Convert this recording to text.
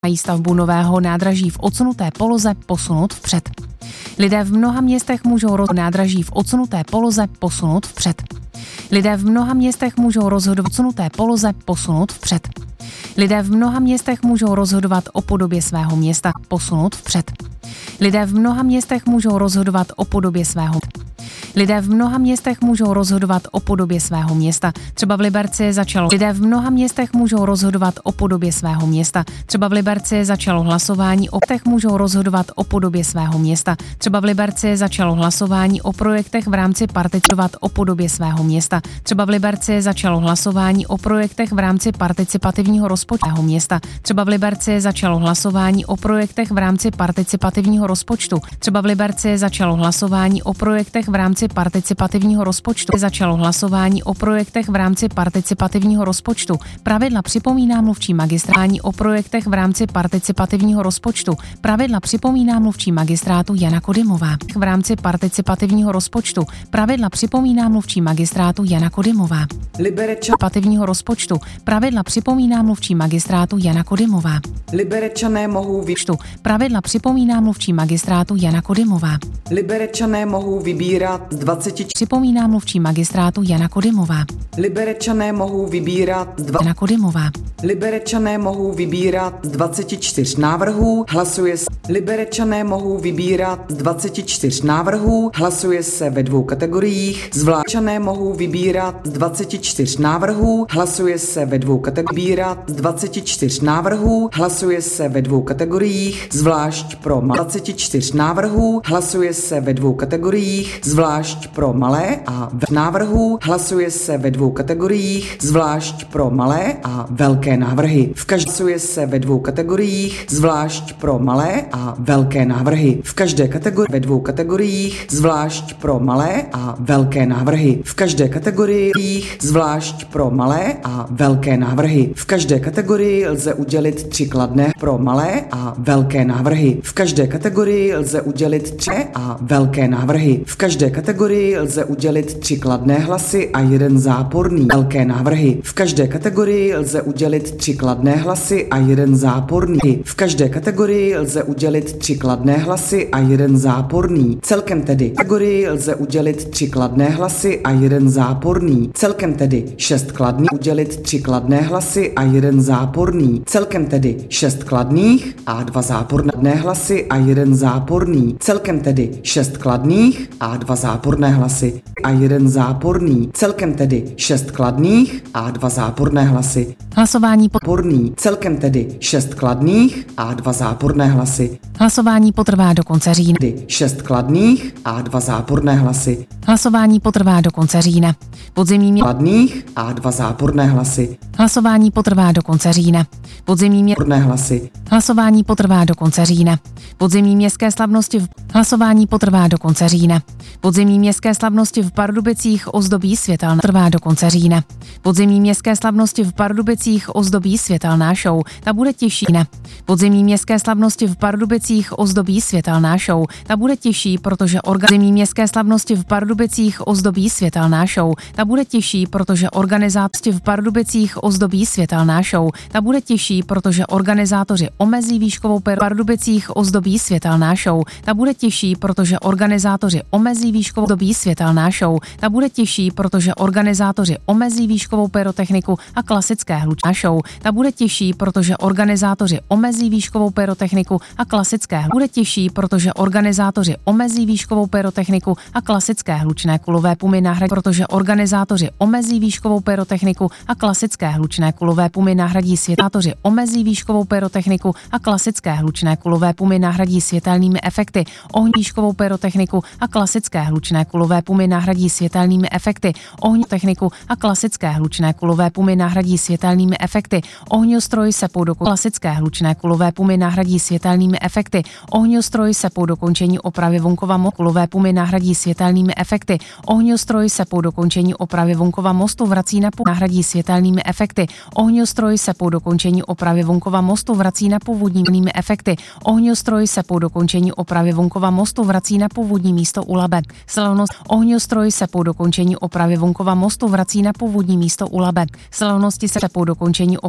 mají stavbu nového nádraží v odsunuté poloze posunout vpřed. Lidé v mnoha městech můžou nádraží v odsunuté poloze posunout vpřed. Lidé v mnoha městech můžou rozhodovat odsunuté poloze posunout vpřed. Lidé v mnoha městech můžou rozhodovat o podobě svého města posunout vpřed. Lidé v mnoha městech můžou rozhodovat o podobě svého Lidé v mnoha městech můžou rozhodovat o podobě svého města. Třeba v Liberci začalo. Lidé v mnoha městech můžou rozhodovat o podobě svého města. Třeba v Liberci začalo hlasování o projektech můžou rozhodovat o podobě svého města. Třeba v Liberci začalo hlasování o projektech v rámci participovat o podobě svého města. Třeba v Liberci začalo hlasování o projektech v rámci participativního rozpočtu města. Třeba v Liberci začalo hlasování o projektech v rámci participativního rozpočtu. Třeba v Liberci začalo hlasování o projektech v rámci participativního rozpočtu. Začalo hlasování o projektech v rámci participativního rozpočtu. Pravidla připomíná mluvčí magistrátní o projektech v rámci participativního rozpočtu. Pravidla připomíná mluvčí magistrátu Jana Kodymová. V rámci participativního rozpočtu. Pravidla připomíná mluvčí magistrátu Jana Kodymová. Participativního rozpočtu. Pravidla připomíná mluvčí magistrátu Jana Kodymová. Liberečané mohou Pravidla připomíná mluvčí magistrátu Jana Kodymová. Liberečané mohou vybírat z 20. Připomíná mluvčí magistrátu Jana Kodymová. Liberečané mohou vybírat z Jana Kodymová. Liberečané mohou vybírat z 24 návrhů, hlasuje se. Liberečané mohou vybírat z 24 návrhů, hlasuje se ve dvou kategoriích. Zvláštčané mohou vybírat z 24 návrhů, hlasuje se ve dvou kategoriích. Z 24 návrhů, hlasuje se ve dvou kategoriích. Zvlášť pro 24 návrhů, hlasuje se ve dvou kategoriích. Zvlášť pro malé a návrhů, hlasuje se ve dvou kategoriích. Zvlášť pro malé a velké návrhy. Hlasuje se ve dvou kategoriích, zvlášť pro malé a velké návrhy. V každé kategorii ve dvou kategoriích, zvlášť pro malé a velké návrhy. V každé kategorii zvlášť pro malé a velké návrhy. V každé kategorii lze udělit 3 kladné pro malé a velké návrhy. V každé kategorii lze udělit 3 a velké návrhy. V každé kategorii lze udělit 3 kladné hlasy a 1 záporný velké návrhy. V každé kategorii lze udělit 3 kladné hlasy a 1 záporný. V každé kategorii lze udělit 3 kladné hlasy a 1 záporný. Celkem tedy kategorii lze udělit 3 kladné hlasy a 1 záporný. Celkem tedy 6 kladných udělit 3 kladné hlasy a 1 záporný. Celkem tedy 6 kladných a 2 záporné hlasy a 1 záporný. Celkem tedy 6 kladných a 2 záporné hlasy a 1 záporný. Celkem tedy 6 kladných a 2 záporné hlasy. Hlasování Podporný. Celkem tedy 6 kladných a 2 záporné hlasy. Hlasování potrvá do konce října. 6 kladných a 2 záporné hlasy. Hlasování potrvá do konce října. Podzimní Kladných a 2 záporné hlasy. Hlasování potrvá do konce října. Podzimní Záporné hlasy. Hlasování potrvá do konce října. Podzimní městské slavnosti Hlasování potrvá do konce října. Podzimní městské slavnosti v Pardubicích ozdobí světelná trvá do konce října. Podzimní městské slavnosti v Pardubicích ozdobí světelná show. Ta bude těžší. Podzimní městské slavnosti v Pardubicích ozdobí světelná show. Ta bude těžší, protože podzimní městské slavnosti v Pardubicích ozdobí světelná show. Ta bude těžší, protože organizátoři v Pardubicích ozdobí světelná show. Ta bude těžší, protože organizátoři omezí výškovou Pardubicích ozdobí světelná show. Ta bude těžší, protože organizátoři omezí výškovou ozdobí světelná show. Ta bude těžší, protože organizátoři omezí výškovou pyrotechniku a klasické hlučné show. Ta bude těžší, protože organizátoři omezí výškovou pyrotechniku a klasické bude těžší, protože organizátoři omezí výškovou pyrotechniku a klasické hlučné kulové pumy nahradí, protože organizátoři omezí výškovou pyrotechniku a klasické hlučné kulové pumy nahradí světátoři omezí výškovou pyrotechniku a klasické hlučné kulové pumy nahradí světelnými efekty. Ohň výškovou pyrotechniku a klasické hlučné kulové pumy nahradí světelnými efekty. Ohň techniku a klasické hlučné kulové pumy nahradí světelnými efekty. Ohňostroj se po klasické hlučné kulové pumy nahradí světelnými efekty. Ohňostroj se po dokončení opravy Vonkova kulové pumy nahradí světelnými efekty. Ohňostroj se po dokončení opravy Vonkova mostu vrací na nahradí světelnými efekty. Ohňostroj se po dokončení opravy Vonkova mostu vrací na původními efekty. Ohňostroj se po dokončení opravy Vonkova mostu vrací na původní místo u Labe. Slavnost. Ohňostroj se po dokončení opravy Vonkova mostu vrací na původní místo u Labe. Slavnosti se po dokončení